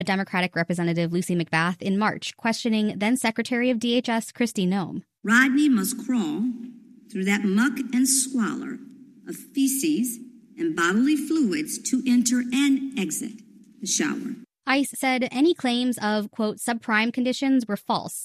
Democratic Representative Lucy McBath in March, questioning then-Secretary of DHS Kristi Noem. Rodney must crawl through that muck and squalor of feces and bodily fluids to enter and exit the shower. ICE said any claims of, quote, subprime conditions were false.